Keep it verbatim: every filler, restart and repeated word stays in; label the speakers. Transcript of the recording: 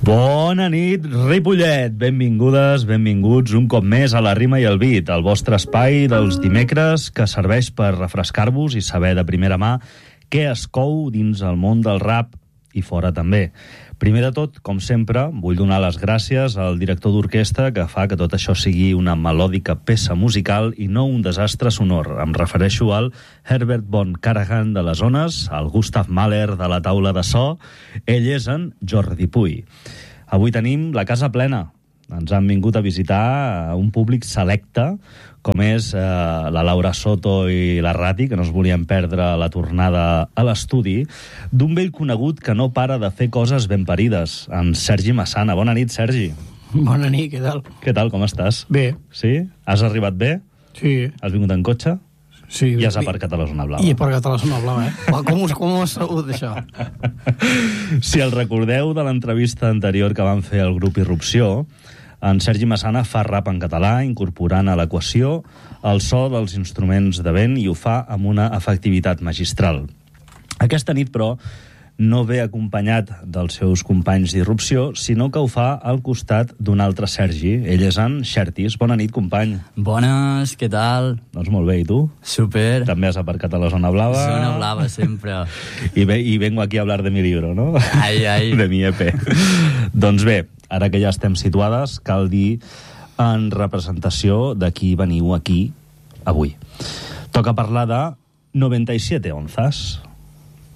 Speaker 1: Bona nit, Ripollet. Benvingudes, benvinguts un cop més a La Rima i el Beat, el vostre espai dels dimecres que serveix per refrescar-vos i saber de primera mà què es cou dins el món del rap i fora també. Primer de tot, com sempre, vull donar les gràcies al director d'orquestra que fa que tot això sigui una melòdica peça musical i no un desastre sonor. Em refereixo al Herbert von Karajan de les Ones, al Gustav Mahler de la taula de so. Ell és en Jordi Puy. Avui tenim la casa plena. Ens han vingut a visitar un públic selecte, com és eh, la Laura Soto i la Rati, que no es volien perdre la tornada a l'estudi, d'un vell conegut que no para de fer coses ben parides, en Sergi Massana. Bona nit, Sergi.
Speaker 2: Bona nit, què tal?
Speaker 1: Què tal, com estàs?
Speaker 2: Bé.
Speaker 1: Sí? Has arribat bé?
Speaker 2: Sí.
Speaker 1: Has vingut en cotxe?
Speaker 2: Sí.
Speaker 1: I has aparcat a la zona blava.
Speaker 2: I he aparcat a la zona blava, eh? Com, com ho has sabut, això?
Speaker 1: Si el recordeu de l'entrevista anterior que van fer al grup Irrupció, en Sergi Massana fa rap en català, incorporant a l'equació el so dels instruments de vent i ho fa amb una efectivitat magistral. Aquesta nit, però, no ve acompanyat dels seus companys d'Irrupció, sinó que ho fa al costat d'un altre Sergi. Ell és en Xertis. Bona nit, company.
Speaker 3: Bones, què tal?
Speaker 1: Doncs molt bé, i tu?
Speaker 3: Super.
Speaker 1: També has aparcat a la zona blava.
Speaker 3: Zona blava, sempre.
Speaker 1: I, ve, I vengo aquí a hablar de mi libro, ¿no?
Speaker 3: Ai, ai.
Speaker 1: De mi E P. Doncs bé, ara que ja estem situades, cal dir en representació de qui veniu aquí avui. Toca parlar de noventa y siete onzas.